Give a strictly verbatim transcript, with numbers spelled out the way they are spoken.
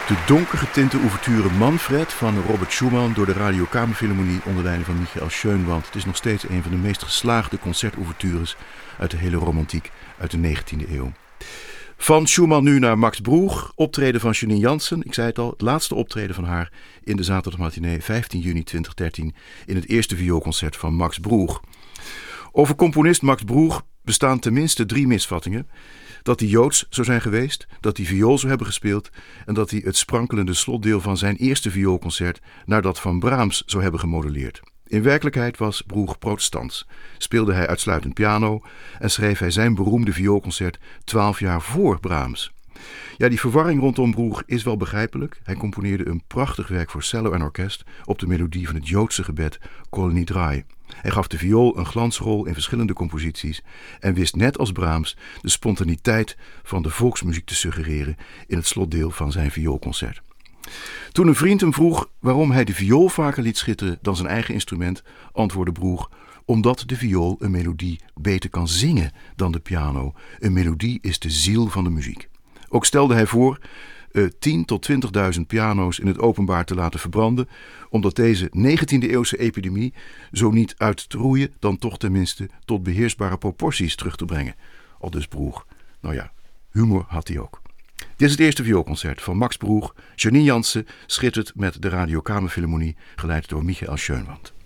De donker getinte ouverture Manfred van Robert Schumann door de Radio Kamerfilharmonie onder leiding van Michael Schönwandt. Het is nog steeds een van de meest geslaagde concertouvertures uit de hele romantiek uit de negentiende eeuw. Van Schumann nu naar Max Broeg, optreden van Janine Jansen. Ik zei het al, het laatste optreden van haar in de zaterdagmatinee vijftien juni tweeduizend dertien in het eerste vioolconcert van Max Broeg. Over componist Max Broeg bestaan tenminste drie misvattingen. Dat hij Joods zou zijn geweest, dat hij viool zou hebben gespeeld en dat hij het sprankelende slotdeel van zijn eerste vioolconcert naar dat van Brahms zou hebben gemodelleerd. In werkelijkheid was Broeg protestants, speelde hij uitsluitend piano en schreef hij zijn beroemde vioolconcert twaalf jaar voor Brahms. Ja, die verwarring rondom Broeg is wel begrijpelijk. Hij componeerde een prachtig werk voor cello en orkest op de melodie van het Joodse gebed Kol Nidrei. Hij gaf de viool een glansrol in verschillende composities en wist net als Brahms de spontaniteit van de volksmuziek te suggereren in het slotdeel van zijn vioolconcert. Toen een vriend hem vroeg waarom hij de viool vaker liet schitteren dan zijn eigen instrument, antwoordde Broeg: omdat de viool een melodie beter kan zingen dan de piano. Een melodie is de ziel van de muziek. Ook stelde hij voor uh, tien tot twintigduizend piano's in het openbaar te laten verbranden, omdat deze negentiende eeuwse epidemie zo niet uit te roeien, dan toch tenminste tot beheersbare proporties terug te brengen. Aldus Broeg. Nou ja, humor had hij ook. Dit is het eerste vioolconcert van Max Broeg. Janine Jansen schittert met de Radio Kamerfilharmonie, geleid door Michael Schönwandt.